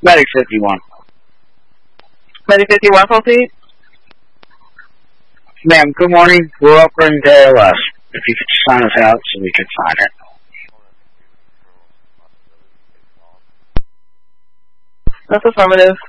Medic 51. Medic 51, proceed. Ma'am, good morning. We're operating to ALS. If you could sign us out so we could find it. That's affirmative.